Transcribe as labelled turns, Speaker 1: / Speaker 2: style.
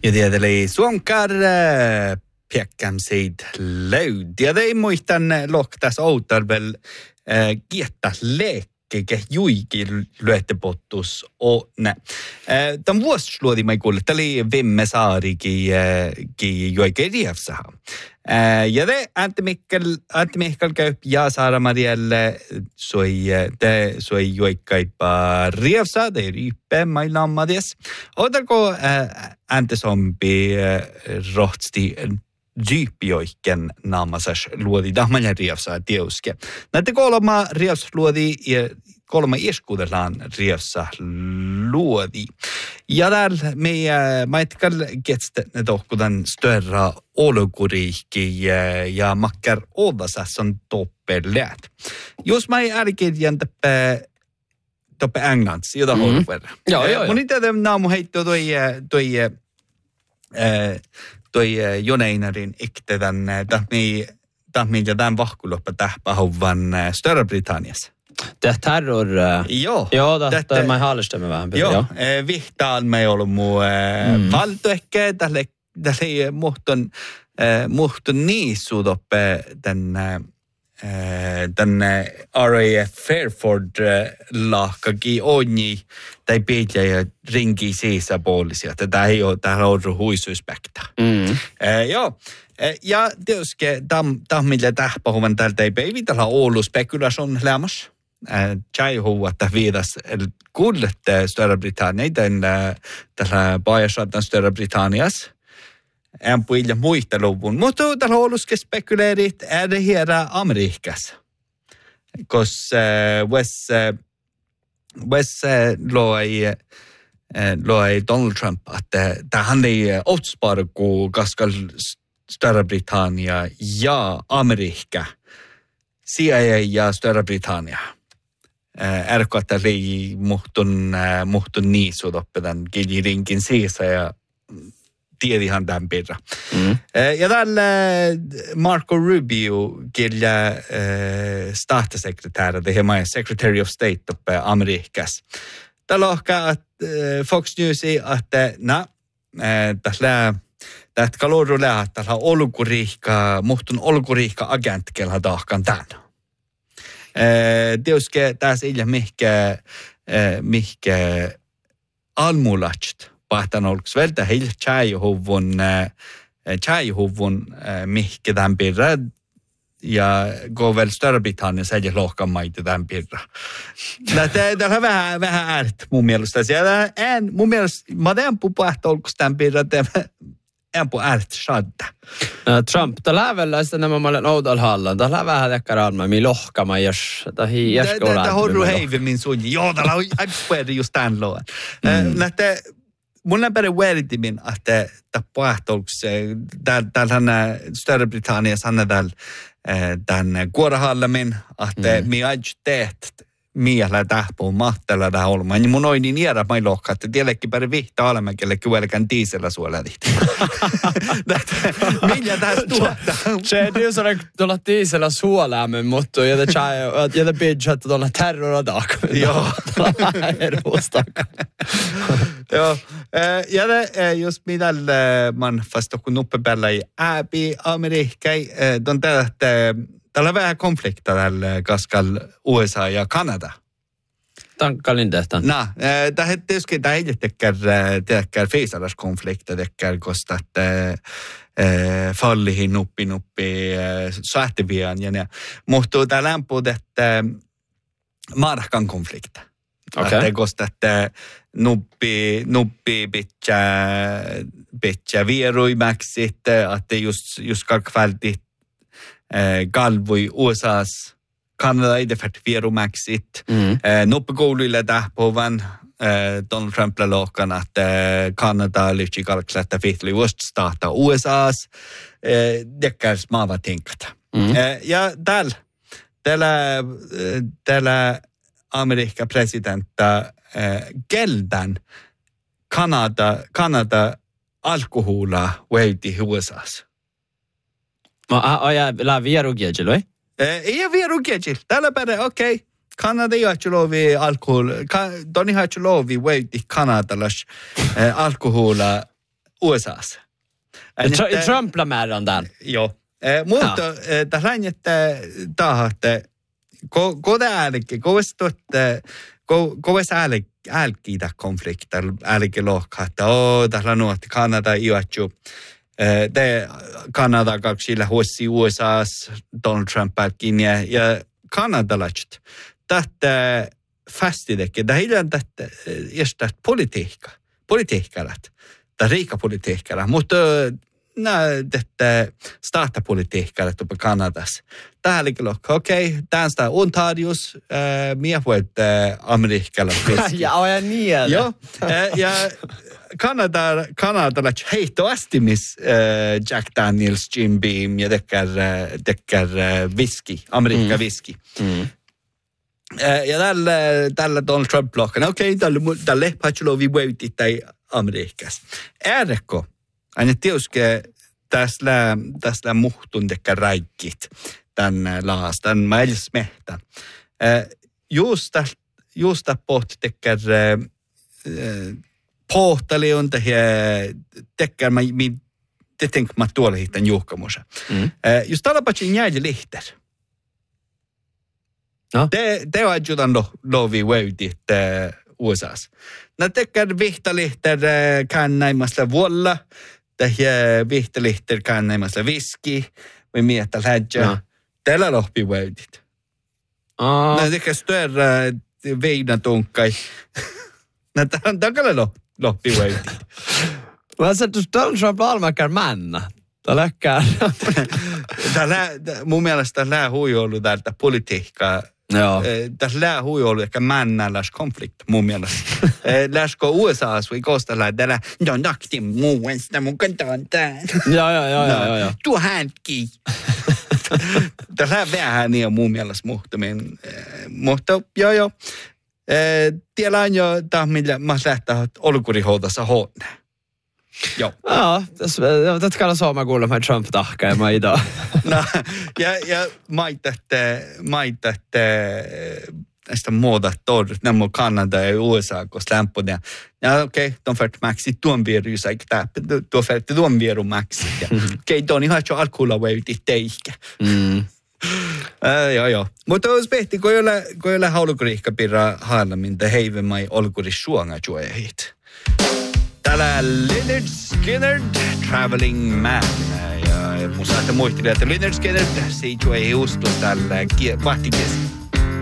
Speaker 1: Ja tiedeli suomkar piekkäm seid löyd. Ja ei muistan lohtas outarvel kiettas leekkekä juiki lyöttepottus o nä. Tämän vuosi luodi mä kuulle, että oli Vimme Saarikin joikei riefsaha. Ja te Antti Mihkel käy ja Saara Marielle soi joikkaipa riefsa, te riippe mailla ammadies. Otarko Antti Sompi rohtsti dyypioikken naamasas luodi tahmaja riefsa tiuske. Näette kolma riefsa luodi ja kolma iskudellaan riefsa luodi. Ja täällä mä etkal getste tohkudan störra olukuriikki ja makkar odasas on toppelleet. Jos mä ei älkirjan toppe englands, jota håller.
Speaker 2: Joo.
Speaker 1: Mun itse naamu heittoo toi Joneinarin iktedan tahmin ja tämän vahkuloppa tähpähovan Större-Britanniassa.
Speaker 2: Det terror.
Speaker 1: Joo.
Speaker 2: Joo, det är mig halvstämmer vähän.
Speaker 1: Joo, vihtaan me ollut muu valto ehkä tälle muhtun niisut oppe den RAF Fairford lahkaki onni tai pidä ja ringi sisäpuolisia. Tätä ei ole tähän ollut huisuspekta. Joo. Ja tietysti millä tähpähuvan tältä ei päivi tällä Oulu spekulation lämmas. Tjaihu, että viidas kuulet Större-Britannia, tällä Bajarsatan Större-Britannias. En puhuja muista luvun. Mutta tällä Ouluske spekuleerit är det hela Amerikas. Koska Wes loi Donald Trump, että hän ei otspara kuin koska Större-Britannia ja Amerikka, CIA ja Större-Britannia. Ärko, että oli muhtun niisut oppetan kiljirinkin siisa ja tiedihan tämän pirra. Ja täällä Marco Rubio kilja statssekretäärä, det hemma Secretary of State oppe Amerikas. Täällä ohkaa Fox Newsi, että tästä kaloru lähtee, tällä muhtun olukuriikka agent, kelha tahkan tämän. Tietysti tässä ei ole mihkä almulatset. Pahtan olks vältä heillä tjäihuvun mihkä tämän pirra. Ja gå väl Större-Britannia säger lohkan maita tämän pirra. Tämä on vähän äärt mun mielestä. Mun mielestä mä tein pahtan olks tämän pirra. En på äärt shadda.
Speaker 2: Trump, det lär väl när man mallen Oudalhallan, det lär vähän dekkaralma mi lohkama jos ta hiiaskola.
Speaker 1: Det har du heive min suji. Joo, det har jag just tämän loan. Nähtä mun on bara vääritimin, että tapahtolks tällainen Större-Britanniassa on tämän kuorahallamin, että mi ajut teet miellä tähpuun mahtella tähän olemaan. Niin mun oini niedä mai lohka, että tiellekin pari vihtaa olemme, kellekin välkään diisellä suolelit. Millä tässä tuottaa?
Speaker 2: Se ei ole tuolla diisellä suolämmin, mutta ja det bidge, että tuolla terroradak.
Speaker 1: Joo. Joo. Ja jos mitä man fast kun uppebälla i ääpi Amerikkai, on tällä on vähän konflikta tällä kaskal USA ja Kanada.
Speaker 2: Tankkalin tehtaan.
Speaker 1: Tämä ei tekkär feisalas konflikta tekkär kosta, että fallihin nuppi sähtivian ja ne. Mutta tämä lämpuu, että markan konflikta. Että kosta, että nuppi pitää vieruimäksit, että just kalkvältit galvoi USAs Kanada ei defert vierumäksit. Nuppekouluille tähpovan Donald Trump lohkan, että Kanada lyhtsi kalklättä vihtli oststaata USAs. Dekkärs maava tinkata. Ja täällä Amerikka presidentta geldan Kanada alkohola veiti USAs.
Speaker 2: Lää vierukielillä, vai?
Speaker 1: Ei vierukielillä. Täällä päin, okei. Kanada ei ole alkohol. Toni ei ole veiti Kanadalas alkohola USAssa.
Speaker 2: Trumpla määrän tämän.
Speaker 1: Joo. Mutta tässä on, että tahatte, kovasti älkiitä konflikter, älki lohkaa, että tässä on nuotti Kanada iätju. Kanada kaksilla huossi USAs, Donald Trump älkiin ja kanadalaiset. Tätä fastidekki, tämä hiljan tätä politiikkalat, tämä riikapolitiikkalat, mutta tätä startapolitiikkalat tuolla Kanadassa. Tämä oli kyllä, okei, tämä on sitä Ontarius, minä voit amerikkalaiset.
Speaker 2: Ja niin.
Speaker 1: Joo, ja kanadalaiset heittoasti, missä Jack Daniels, Jim Beam ja tekkär whisky, Amerikka whisky. Ja tällä Donald Trump lohkana, okei, tälle patchulovi voitti tai Amerikassa. Äärekko, aina tietysti tässä muhtun tekkär räikkit tämän laastan, mä edes mehtän. Just pohti tekkär pohtali on tekkär te tänker mä tuolla hittän juhkamusa. Just tällä patsin jäi lihter. No? Te adjutan lovi voitit USAs. Nää tekkär vihtalihter kannaimasla vuolla. Tähän vihtalihter kannaimasla viski. Me miettä lähdjä. Tällä lohpi voitit. Nää tekkär större veinatunkkai. Nää takalla lohpi voitit.
Speaker 2: Mä sanoin, että Donald Trump almakään männä.
Speaker 1: Mun mielestä tämä hui ollut täältä politiikkaa.
Speaker 2: Joo.
Speaker 1: Tässä lää hui ollut ehkä männälläs konflikt mun mielestä. Läskö USAs voi kostella tällä no nakti muuesta mun kantaan tää.
Speaker 2: Joo.
Speaker 1: Tuo hänkin. Tässä vähän niin on mun mielestä muhtuminen. Mutta joo. Tiellä on jo tämä, millä mä lähtää olkurihoutassa huoneen. Joo.
Speaker 2: Ja, det kallas sama kuulla med Trump-tahka ja maida.
Speaker 1: No, ja maita, näistä muuta nämä Kanada ja USA, koska lämpöinen. Ja okei, de färt maxi tuon vierus, eikä tuo färt tuon vieru maxi. Okei, tuon ihan jo alkuulla voitit teikä. Joo. Mutta olisi pehti, kun ei ole haulukuriikka pirra haalammin, te heivemai olkuris suonga juoehit. Täällä Lynyrd Skynyrd, Traveling Man. Ja mun saatte muistella, että Lynyrd Skynyrd, siitä ei ustu tällä vahtikesä.